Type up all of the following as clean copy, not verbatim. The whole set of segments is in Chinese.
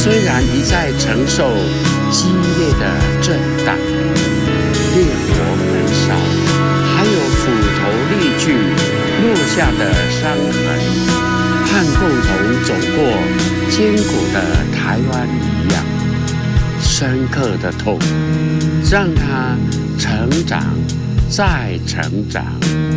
虽然一再承受激烈的震荡，烈火焚烧，还有斧头利锯落下的伤痕，和共同走过艰苦的台湾一样，深刻的痛，让他成长再成长。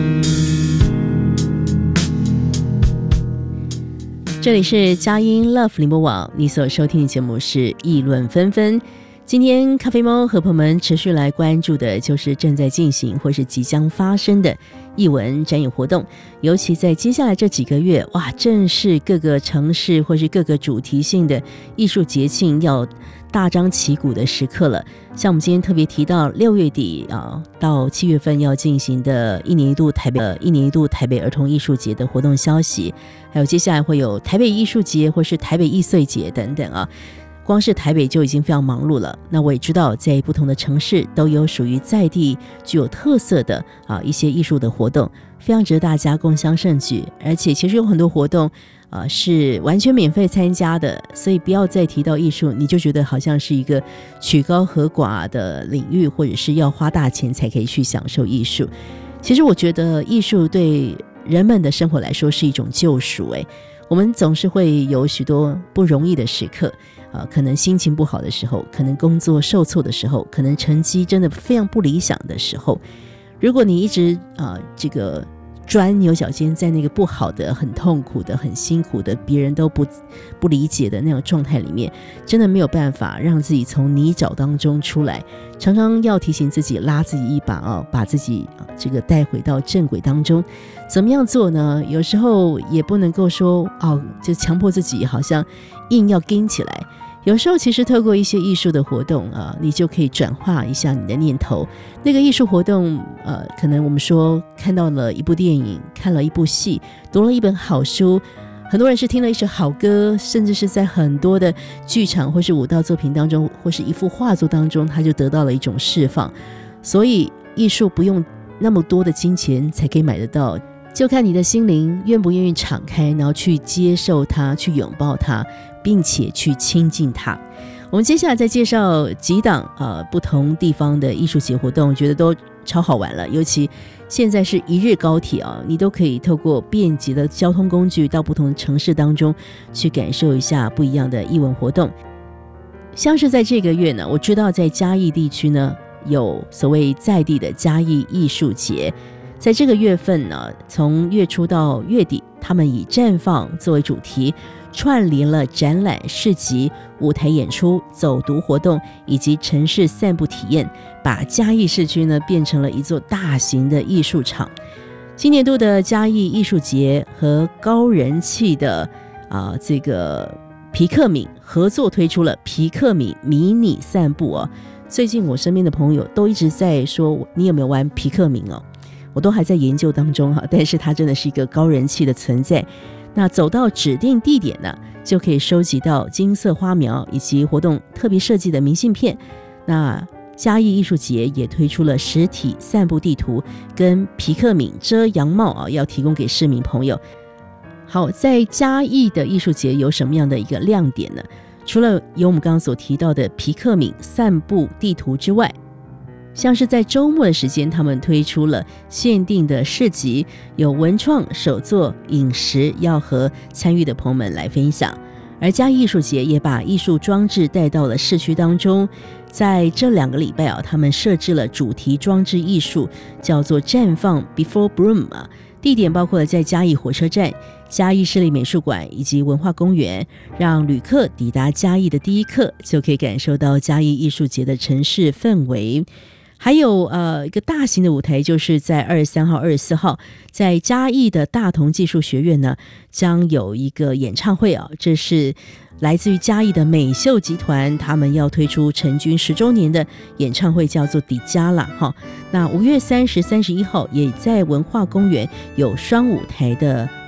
这里是佳音 Love 联播网，你所收听的节目是议论纷纷。今天咖啡猫和朋友们持续来关注的就是正在进行或是即将发生的艺文展演活动，尤其在接下来这几个月，哇，正是各个城市或是各个主题性的艺术节庆要大张旗鼓的时刻了。像我们今天特别提到6月底到7月份要进行的一年一度台北儿童艺术节的活动消息，还有接下来会有台北艺术节或是台北艺穗节等等啊。光是台北就已经非常忙碌了，那我也知道在不同的城市都有属于在地具有特色的一些艺术的活动，非常值得大家共襄盛举。而且其实有很多活动是完全免费参加的，所以不要再提到艺术你就觉得好像是一个曲高和寡的领域，或者是要花大钱才可以去享受艺术。其实我觉得艺术对人们的生活来说是一种救赎。我们总是会有许多不容易的时刻，可能心情不好的时候，可能工作受挫的时候，可能成绩真的非常不理想的时候，如果你一直这个钻牛角尖在那个不好的、很痛苦的、很辛苦的、别人都不理解的那种状态里面，真的没有办法让自己从泥沼当中出来。常常要提醒自己，拉自己一把把自己这个带回到正轨当中。怎么样做呢？有时候也不能够说就强迫自己好像硬要跟起来。有时候其实透过一些艺术的活动你就可以转化一下你的念头。那个艺术活动可能我们说看到了一部电影，看了一部戏，读了一本好书，很多人是听了一首好歌，甚至是在很多的剧场或是舞蹈作品当中，或是一幅画作当中，他就得到了一种释放。所以艺术不用那么多的金钱才可以买得到，就看你的心灵愿不愿意敞开，然后去接受它，去拥抱它，并且去亲近它。我们接下来再介绍几档不同地方的艺术节活动，我觉得都超好玩了。尤其现在是一日高铁你都可以透过便捷的交通工具到不同的城市当中去感受一下不一样的艺文活动。像是在这个月呢，我知道在嘉义地区呢有所谓在地的嘉义艺术节，在这个月份呢，从月初到月底，他们以绽放作为主题，串联了展览、市集、舞台演出、走读活动以及城市散步体验，把嘉义市区呢变成了一座大型的艺术场。今年度的嘉义艺术节和高人气的这个皮克敏合作推出了皮克敏迷你散步最近我身边的朋友都一直在说，你有没有玩皮克敏我都还在研究当中但是它真的是一个高人气的存在。那走到指定地点呢，就可以收集到金色花苗以及活动特别设计的明信片。那嘉义艺术节也推出了实体散步地图跟皮克敏遮阳帽要提供给市民朋友。好，在嘉义的艺术节有什么样的一个亮点呢？除了有我们刚刚所提到的皮克敏散步地图之外，像是在周末的时间，他们推出了限定的市集，有文创、手作、饮食要和参与的朋友们来分享。而嘉义艺术节也把艺术装置带到了市区当中，在这2个礼拜他们设置了主题装置艺术，叫做绽放 Before Bloom 地点包括了在嘉义火车站、嘉义市立美术馆以及文化公园，让旅客抵达嘉义的第一刻就可以感受到嘉义艺术节的城市氛围。还有一个大型的舞台，就是在23号、24号，在嘉义的大同技术学院呢，将有一个演唱会这是来自于嘉义的美秀集团，他们要推出成军10周年的演唱会，叫做迪迦啦那5月30、31号也在文化公园有双舞台的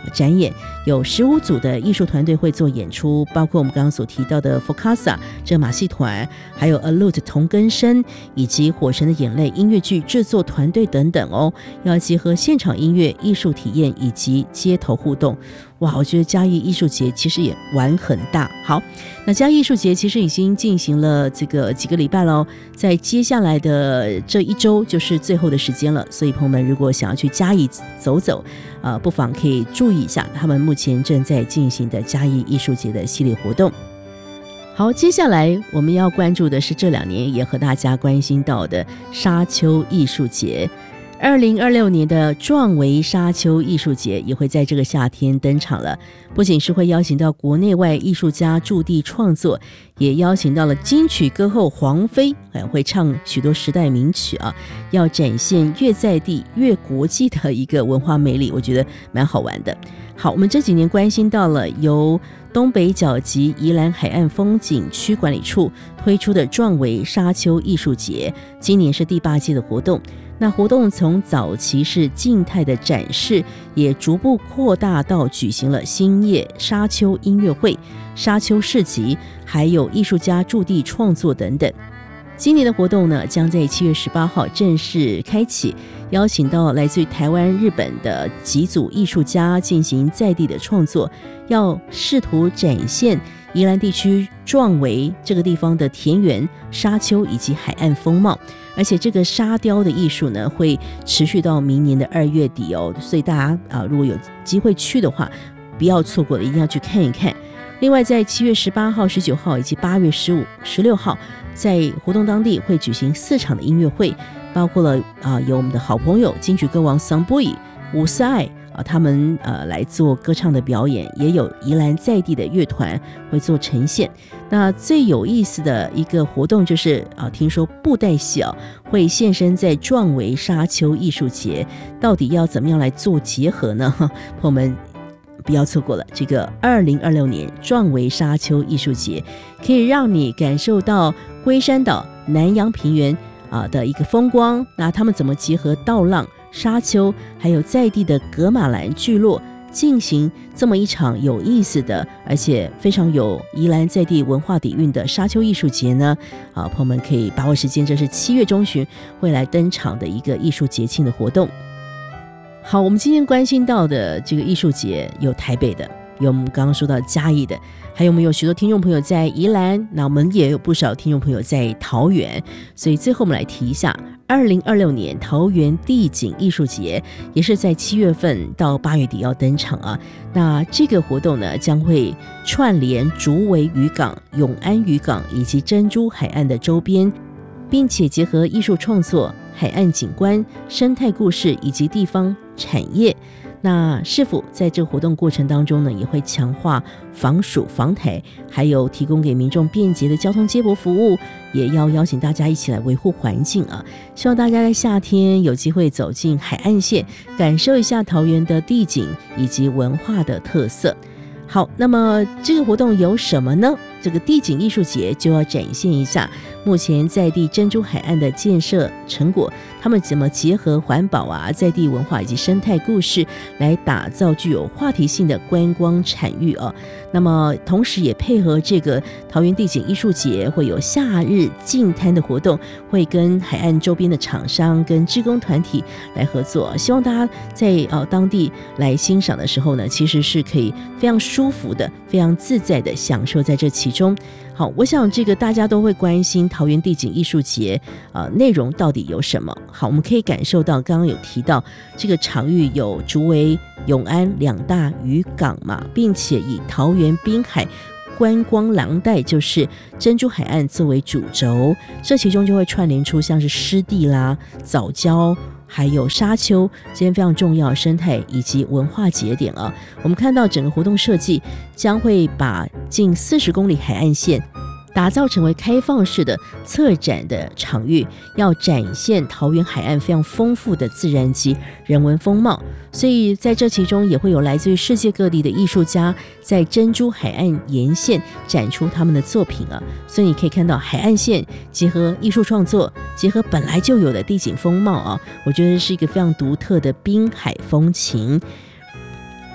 展演，有15组的艺术团队会做演出，包括我们刚刚所提到的 Focasa 这个马戏团，还有 Alute 同根生，以及火神的眼泪音乐剧制作团队等等哦，要结合现场音乐、艺术体验以及街头互动。哇，我觉得嘉义艺术节其实也玩很大。好，那嘉义艺术节其实已经进行了这个几个礼拜了，在接下来的这一周就是最后的时间了，所以朋友们如果想要去嘉义走走，不妨可以注意一下他们目前正在进行的嘉义艺术节的系列活动。好，接下来我们要关注的是这2年也和大家关心到的沙丘艺术节。2026年的壮维沙丘艺术节也会在这个夏天登场了，不仅是会邀请到国内外艺术家驻地创作，也邀请到了金曲歌后黄妃，会唱许多时代名曲啊，要展现越在地越国际的一个文化魅力，我觉得蛮好玩的。好，我们这几年关心到了由东北角及宜兰海岸风景区管理处推出的壮维沙丘艺术节，今年是第8届的活动。那活动从早期是静态的展示，也逐步扩大到举行了星夜沙丘音乐会、沙丘市集，还有艺术家驻地创作等等。今年的活动呢，将在7月18号正式开启，邀请到来自于台湾、日本的几组艺术家进行在地的创作，要试图展现宜兰地区壮维这个地方的田园、沙丘以及海岸风貌。而且这个沙雕的艺术呢，会持续到明年的2月底哦，所以大家如果有机会去的话，不要错过了，一定要去看一看。另外，在7月18号、19号以及8月15、16号，在活动当地会举行4场的音乐会，包括了有我们的好朋友金曲歌王桑波伊、伍思爱他们来做歌唱的表演，也有宜兰在地的乐团会做呈现。那最有意思的一个活动就是听说布袋戏会现身在壮维沙丘艺术节，到底要怎么样来做结合呢？朋友们不要错过了这个2026年壮维沙丘艺术节，可以让你感受到龟山岛、南洋平原的一个风光，那他们怎么结合稻浪、沙丘还有在地的噶玛兰聚落，进行这么一场有意思的而且非常有宜兰在地文化底蕴的沙丘艺术节呢？朋友们可以把握时间，这是7月中旬会来登场的一个艺术节庆的活动。好，我们今天关心到的这个艺术节有台北的，有我们刚刚说到嘉义的，还有我们有许多听众朋友在宜兰，那我们也有不少听众朋友在桃园，所以最后我们来提一下2026年桃园地景艺术节，也是在7月份到8月底要登场啊。那这个活动呢，将会串联竹围渔港、永安渔港以及珍珠海岸的周边，并且结合艺术创作、海岸景观、生态故事以及地方产业。那市府在这个活动过程当中呢，也会强化防暑防台，还有提供给民众便捷的交通接驳服务，也要邀请大家一起来维护环境啊！希望大家在夏天有机会走进海岸线，感受一下桃园的地景以及文化的特色。好，那么这个活动有什么呢？这个地景艺术节就要展现一下目前在地珍珠海岸的建设成果，他们怎么结合环保在地文化以及生态故事，来打造具有话题性的观光产域那么同时也配合这个桃园地景艺术节，会有夏日净滩的活动，会跟海岸周边的厂商跟志工团体来合作，希望大家在当地来欣赏的时候呢，其实是可以非常舒服的、非常自在的享受在这其中。好，我想这个大家都会关心桃园地景艺术节内容到底有什么。好，我们可以感受到刚刚有提到这个场域有竹围、永安2大渔港嘛，并且以桃园滨海观光廊带，就是珍珠海岸作为主轴，这其中就会串联出像是湿地啦、藻礁还有沙丘这些非常重要的生态以及文化节点我们看到整个活动设计将会把近40公里海岸线打造成为开放式的策展的场域，要展现桃园海岸非常丰富的自然及人文风貌，所以在这其中也会有来自于世界各地的艺术家在珍珠海岸沿线展出他们的作品所以你可以看到海岸线结合艺术创作，结合本来就有的地景风貌我觉得是一个非常独特的滨海风情。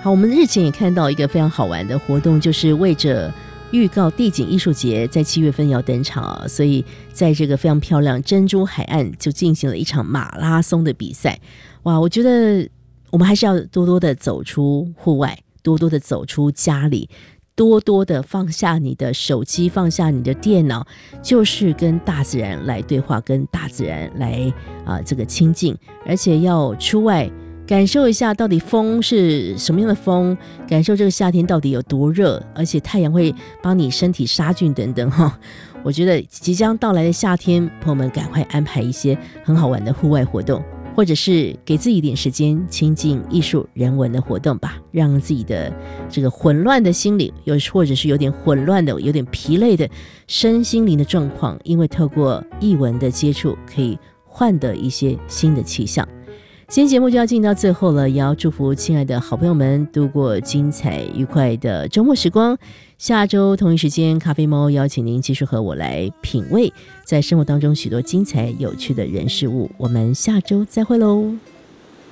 好，我们日前也看到一个非常好玩的活动，就是为着预告地景艺术节在7月份要登场所以在这个非常漂亮珍珠海岸就进行了一场马拉松的比赛。哇，我觉得我们还是要多多的走出户外，多多的走出家里，多多的放下你的手机，放下你的电脑，就是跟大自然来对话，跟大自然来这个亲近，而且要出外感受一下到底风是什么样的风，感受这个夏天到底有多热，而且太阳会帮你身体杀菌等等我觉得即将到来的夏天，朋友们赶快安排一些很好玩的户外活动，或者是给自己一点时间亲近艺术人文的活动吧，让自己的这个混乱的心理，或者是有点混乱的有点疲累的身心灵的状况，因为透过艺文的接触可以换得一些新的气象。今天节目就要进到最后了，也要祝福亲爱的好朋友们度过精彩愉快的周末时光。下周同一时间，咖啡猫邀请您继续和我来品味在生活当中许多精彩有趣的人事物。我们下周再会喽。